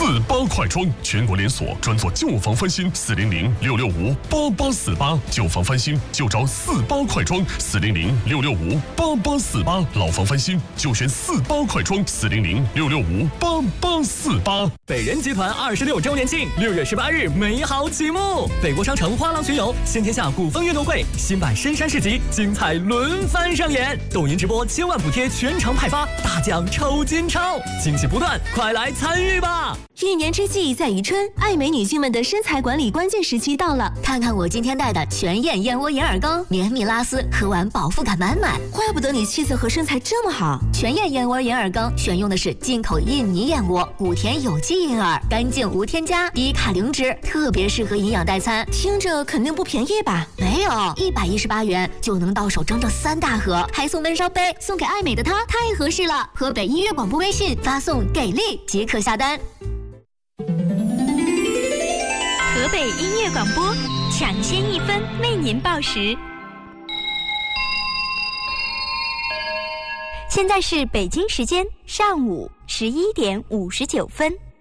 48快装，全国连锁，专做旧房翻新，400-665-8848，旧房翻新就找48快装，400-665-8848，老房翻新就选48快装，400-665-8848。 北人集团26周年庆，6月18日美好启幕。北国商城花廊巡游，先天下古风运动会，新版深山市集，精彩轮番上演。抖音直播千万补贴全场派发，大奖抽金钞，惊喜不断，快来参与吧！ 一年之计在于春，爱美女性们的身材管理关键时期到了。 看看我今天带的全燕燕窝银耳羹，绵密拉丝，喝完饱腹感满满。 怪不得你气色和身材这么好。 全燕燕窝银耳羹选用的是进口印尼燕窝，谷田有机银耳，干净无添加，低卡零脂，特别适合营养代餐。 听着肯定不便宜吧？ 没有，118元就能到手整整3大盒，还送温烧杯，送给爱美的她太合适了。河北音乐广播微信发送给力即可下单。 河北音乐广播抢先1分为您报时。现在是北京时间上午11点59分。